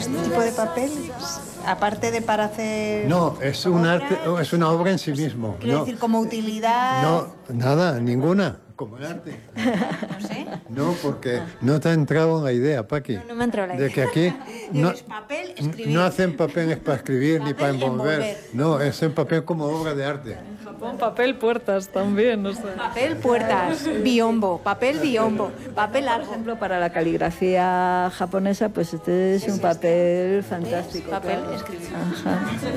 este tipo de papel? Aparte de para hacer... No, es un arte, es una obra en sí mismo. Quiero decir, como utilidad... No, nada, ninguna. Como el arte. No sé. No, porque no te ha entrado la idea, Paqui. No me ha entrado la idea. De que aquí no, Es papel, escribir. no hacen papeles para escribir ni para Papel envolver. envolver. No, es en papel como obra de arte. Japón, papel, puertas también, no sé. Papel, puertas, biombo, papel, biombo, papel Por largo. ejemplo, para la caligrafía japonesa, pues este es un papel fantástico. Papel, claro. escribir. Ajá.